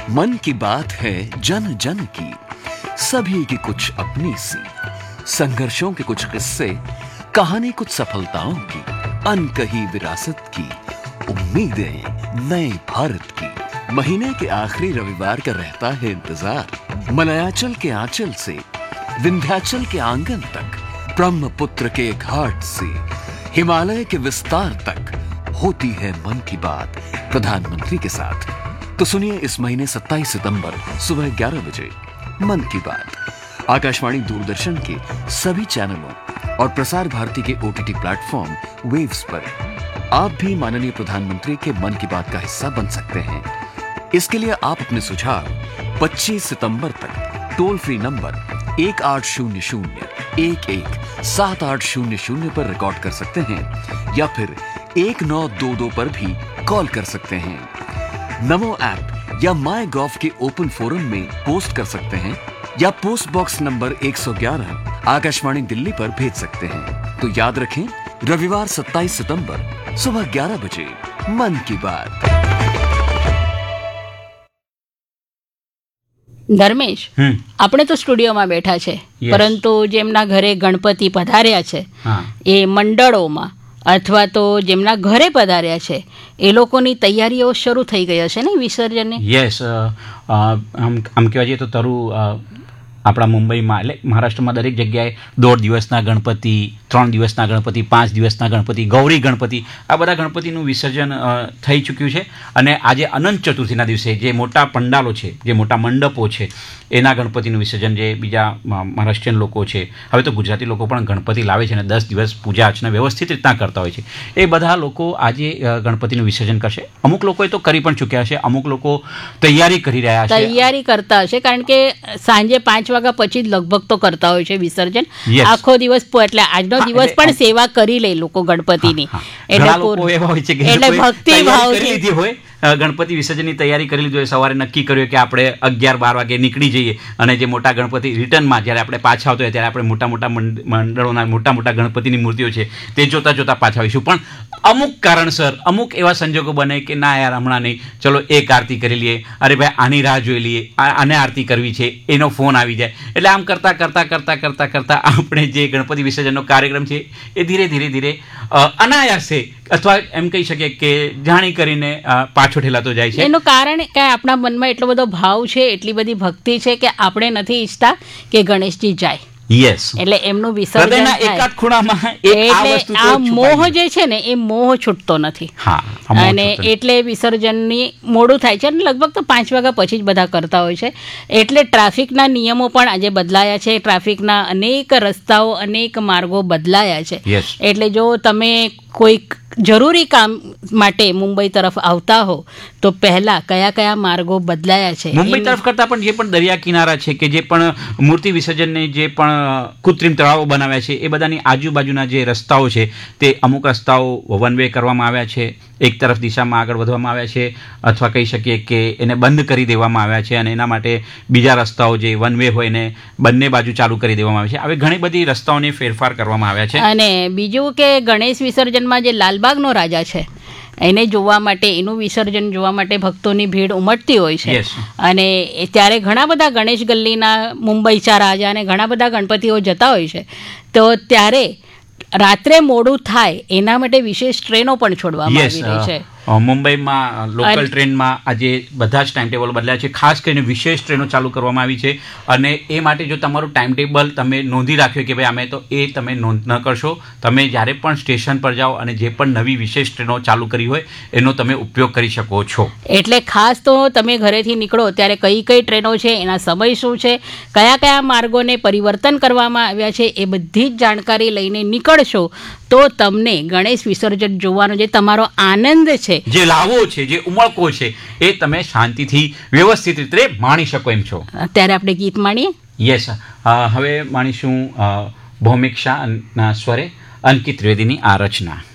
मन की बात है जन जन की, सभी की कुछ अपनी सी, संघर्षों के कुछ किस्से, कहानी कुछ सफलताओं की, अनकही विरासत की, उम्मीदें नए भारत की। महीने के आखिरी रविवार का रहता है इंतजार। मलयाचल के आंचल से विंध्याचल के आंगन तक, ब्रह्मपुत्र के घाट से हिमालय के विस्तार तक होती है मन की बात प्रधानमंत्री के साथ। तो सुनिए इस महीने 27 सितंबर सुबह 11 बजे मन की बात आकाशवाणी दूरदर्शन के सभी चैनलों और प्रसार भारती के OTT प्लेटफॉर्म वेव्स पर। आप भी माननीय प्रधानमंत्री के मन की बात का हिस्सा बन सकते हैं। इसके लिए आप अपने सुझाव 25 सितंबर तक टोल फ्री नंबर 1800-11-7800 पर रिकॉर्ड कर सकते हैं या फिर 1922 पर भी कॉल कर सकते हैं। नमो ऐप या माई गॉव के ओपन फोरम में पोस्ट कर सकते हैं या post box number 111 Akashvani Delhi पर भेज सकते हैं। तो याद रखें, रविवार 27 सितंबर सुबह 11 बजे मन की बात। ધર્મેશ, આપણે તો સ્ટુડિયોમાં બેઠા છે, પરંતુ જેમના ઘરે ગણપતિ પધાર્યા છે એ મંડળોમાં અથવા તો જેમના ઘરે પધાર્યા છે એ લોકોની તૈયારીઓ શરૂ થઈ ગઈ હશે ને વિસર્જનની? યસ, આમ કહેવા જઈએ તો આપણા મુંબઈમાં એટલે મહારાષ્ટ્રમાં દરેક જગ્યાએ 1.5 દિવસના ગણપતિ, 3 દિવસના ગણપતિ, 5 દિવસના ગણપતિ, ગૌરી ગણપતિ, આ બધા ગણપતિનું વિસર્જન થઈ ચૂક્યું છે. અને આજે અનંત ચતુર્થીના દિવસે જે મોટા પંડાલો છે, જે મોટા મંડપો છે, એના ગણપતિનું વિસર્જન જે બીજા મહારાષ્ટ્રીયન લોકો છે, હવે તો ગુજરાતી લોકો પણ ગણપતિ લાવે છે અને 10 દિવસ પૂજા અર્ચના વ્યવસ્થિત રીતના કરતા હોય છે. એ બધા લોકો આજે ગણપતિનું વિસર્જન કરશે. અમુક લોકોએ તો કરી પણ ચૂક્યા છે, અમુક લોકો તૈયારી કરી રહ્યા છે, તૈયારી કરતા હશે, કારણ કે સાંજે 5 વાગ્યા પછી જ લગભગ તો કરતા હોય છે વિસર્જન. આખો દિવસ એટલે આજનો દિવસ પણ સેવા કરી લે લોકો ગણપતિની, એટલે ભક્તિ ભાવથી હોય ગણપતિ વિસર્જનની તૈયારી કરી લીધી હોય. સવારે નક્કી કર્યું કે આપણે 11-12 વાગે નીકળી જઈએ અને જે મોટા ગણપતિ રિટર્નમાં જ્યારે આપણે પાછા આવતા હોય ત્યારે આપણે મોટા મોટા મંડળોના મોટા ગણપતિની મૂર્તિઓ છે તે જોતા પાછા આવીશું. પણ અમુક કારણસર અમુક એવા સંજોગો બને કે ના યાર હમણાં નહીં, ચલો એક આરતી કરી લઈએ, અરે ભાઈ આની રાહ જોઈ લઈએ, આને આરતી કરવી છે, એનો ફોન આવી જાય. એટલે આમ કરતાં આપણે જે ગણપતિ વિસર્જનનો કાર્યક્રમ છે એ ધીરે અનાયાસે અથવા એમ કહી શકીએ કે જાણી કરીને પાછો ઠેલાતો જાય છે. એનું કારણ કે આપણા મનમાં એટલો બધો ભાવ છે, એટલી બધી ભક્તિ છે કે આપણે નથી ઈચ્છતા કે ગણેશજી જાય. યસ, એટલે એમનું વિસર્જન એકાદ ખૂણામાં એટલે આ મોહ જે છે ને એ મોહ છૂટતો નથી. અને એટલે વિસર્જનની મોડું થાય છે અને લગભગ તો 5 વાગ્યા પછી જ બધા કરતા હોય છે. એટલે ટ્રાફિકના નિયમો પણ આજે બદલાયા છે, ટ્રાફિકના અનેક રસ્તાઓ, અનેક માર્ગો બદલાયા છે. એટલે જો તમે કોઈક જરૂરી કામ માટે મુંબઈ તરફ આવતા હો તો પહેલા કયા માર્ગો બદલાયા છે મુંબઈ તરફ કરતાં પણ જે પણ દરિયા કિનારા છે કે જે પણ મૂર્તિ વિસર્જનને જે પણ કૃત્રિમ તળાવો બનાવ્યા છે એ બધાની આજુબાજુના જે રસ્તાઓ છે તે અમુક રસ્તાઓ વન વે કરવામાં આવ્યા છે, એક તરફ દિશામાં આગળ વધવામાં આવ્યા છે, અથવા કહી શકીએ કે એને બંધ કરી દેવામાં આવ્યા છે અને એના માટે બીજા રસ્તાઓ જે વન વે હોય એને બંને બાજુ ચાલુ કરી દેવામાં આવે છે. હવે ઘણી બધી રસ્તાઓને ફેરફાર કરવામાં આવ્યા છે. અને બીજું કે ગણેશ વિસર્જનમાં જે લાલબાગનો રાજા છે એને જોવા માટે, એનું વિસર્જન જોવા માટે ભક્તોની ભીડ ઉમટતી હોય છે. અને ત્યારે ઘણા બધા ગણેશ ગલ્લીના મુંબઈચા રાજા અને ઘણા બધા ગણપતિઓ જતા હોય છે. તો ત્યારે રાત્રે મોડું થાય એના માટે વિશેષ ટ્રેનો પણ છોડવામાં આવી રહી છે. મુંબઈમાં લોકલ ટ્રેનમાં આજે બધા જ ટાઈમ ટેબલ બદલાયા છે. ખાસ કરીને વિશેષ ટ્રેનો ચાલુ કરવામાં આવી છે અને એ માટે જો તમારું ટાઈમ ટેબલ તમે નોંધી રાખ્યું કે ભાઈ અમે તો એ તમે નોંધ ન કરશો, તમે જ્યારે પણ સ્ટેશન પર જાઓ અને જે પણ નવી વિશેષ ટ્રેનો ચાલુ કરી હોય એનો તમે ઉપયોગ કરી શકો છો. એટલે ખાસ તો તમે ઘરેથી નીકળો ત્યારે કઈ ટ્રેનો છે, એના સમય શું છે, કયા માર્ગોને પરિવર્તન કરવામાં આવ્યા છે, એ બધી જ જાણકારી લઈને નીકળશો તો તમને ગણેશ વિસર્જન જોવાનો જે તમારો આનંદ છે, જે લાવો છે, જે ઉમળકો છે એ તમે શાંતિથી વ્યવસ્થિત રીતે માણી શકો એમ છો. અત્યારે આપણે ગીત માણીએ. યસ, હવે માણીશું ભૌમિક શાહના સ્વરે અંકિત ત્રિવેદીની આ રચના.